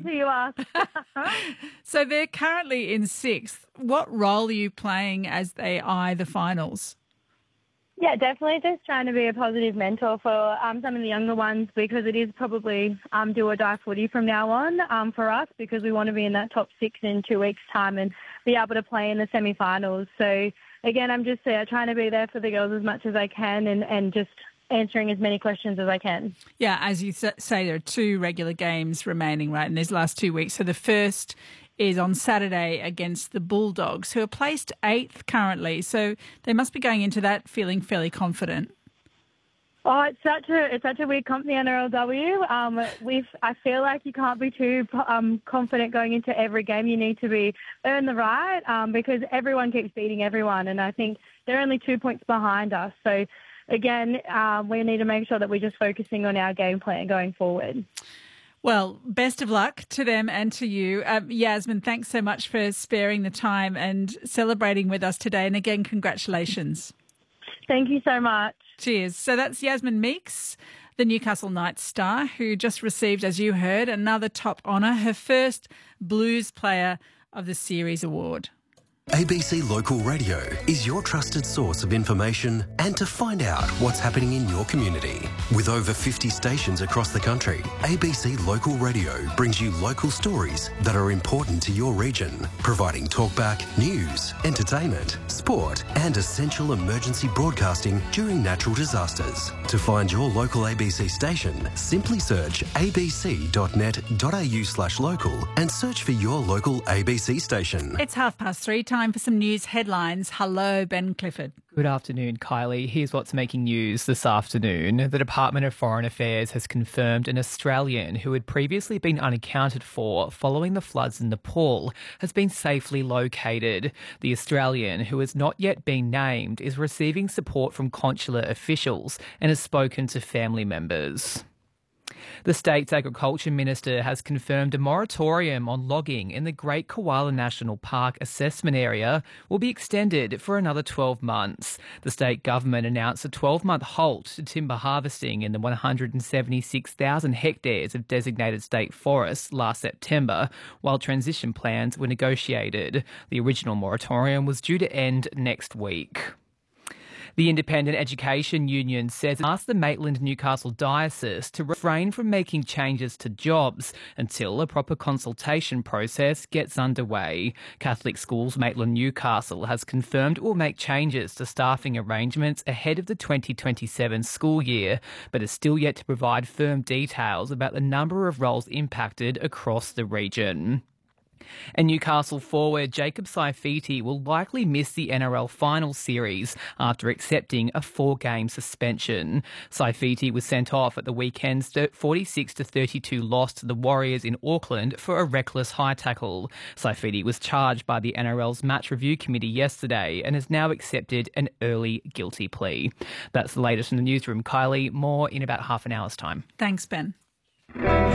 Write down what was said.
who you ask. So they're currently in sixth. What role are you playing as they eye the finals? Yeah, definitely just trying to be a positive mentor for some of the younger ones, because it is probably do or die footy from now on for us, because we want to be in that top six in 2 weeks' time and be able to play in the semi-finals. So, again, I'm just trying to be there for the girls as much as I can and just answering as many questions as I can. Yeah, as you say, there are 2 regular games remaining, right, in these last 2 weeks. So the first is on Saturday against the Bulldogs, who are placed 8th currently. So they must be going into that feeling fairly confident. Oh, it's such a weird comp, the NRLW. I feel like you can't be too confident going into every game. You need to earn the right because everyone keeps beating everyone, and I think they're only 2 points behind us. So, again, we need to make sure that we're just focusing on our game plan going forward. Well, best of luck to them and to you. Yasmin, thanks so much for sparing the time and celebrating with us today. And again, congratulations. Thank you so much. Cheers. So that's Yasmin Meeks, the Newcastle Knights star, who just received, as you heard, another top honour, her first Blues Player of the Series award. ABC Local Radio is your trusted source of information and to find out what's happening in your community. With over 50 stations across the country, ABC Local Radio brings you local stories that are important to your region, providing talkback, news, entertainment, sport and essential emergency broadcasting during natural disasters. To find your local ABC station, simply search abc.net.au/local and search for your local ABC station. It's 3:30. Time for some news headlines. Hello, Ben Clifford. Good afternoon, Kylie. Here's what's making news this afternoon. The Department of Foreign Affairs has confirmed an Australian who had previously been unaccounted for following the floods in Nepal has been safely located. The Australian, who has not yet been named, is receiving support from consular officials and has spoken to family members. The state's agriculture minister has confirmed a moratorium on logging in the Great Koala National Park assessment area will be extended for another 12 months. The state government announced a 12-month halt to timber harvesting in the 176,000 hectares of designated state forests last September, while transition plans were negotiated. The original moratorium was due to end next week. The Independent Education Union says it asked the Maitland-Newcastle Diocese to refrain from making changes to jobs until a proper consultation process gets underway. Catholic Schools Maitland-Newcastle has confirmed it will make changes to staffing arrangements ahead of the 2027 school year, but is still yet to provide firm details about the number of roles impacted across the region. And Newcastle forward Jacob Saifiti will likely miss the NRL final series after accepting a 4-game suspension. Saifiti was sent off at the weekend's 46-32 loss to the Warriors in Auckland for a reckless high tackle. Saifiti was charged by the NRL's match review committee yesterday and has now accepted an early guilty plea. That's the latest in the newsroom. Kylie, more in about half an hour's time. Thanks, Ben.